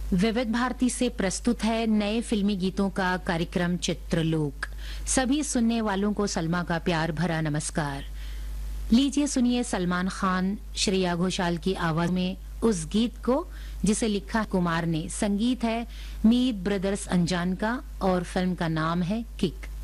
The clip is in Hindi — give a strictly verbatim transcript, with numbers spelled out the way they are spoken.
विविध भारती से प्रस्तुत है नए फिल्मी गीतों का कार्यक्रम चित्रलोक। सभी सुनने वालों को सलमा का प्यार भरा नमस्कार। लीजिए सुनिए सलमान खान, श्रेया घोषाल की आवाज में उस गीत को जिसे लिखा कुमार ने। संगीत है मीत ब्रदर्स अंजान का और फिल्म का नाम है किक।